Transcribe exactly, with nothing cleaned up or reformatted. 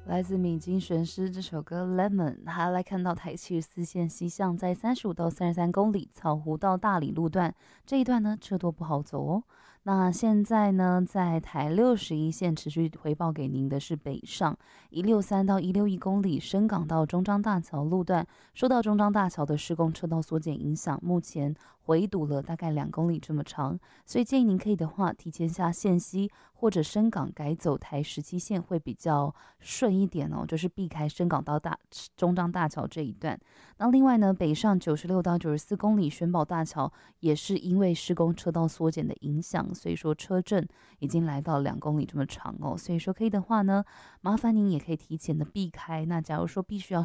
来自米津玄师这首歌《Lemon》，还来看到台七十四线西向在三十五到三十三公里，草湖到大理路段这一段呢车多不好走哦。那现在呢，在台六十一线持续回报给您的是北上一六三到一六一公里，深港到中彰大桥路段，受到中彰大桥的施工车道缩减影响，目前回堵了大概两公里这么长，所以建议您可以的话，提前下线西或者深港改走台十七线会比较顺一点哦，就是避开深港到大中彰大桥这一段。那另外呢，北上九十六到九十四公里宣宝大桥也是因为施工车道缩减的影响，所以说车阵已经来到两公里这么长哦，所以说可以的话呢，麻烦您也可以提前的避开。那假如说必须要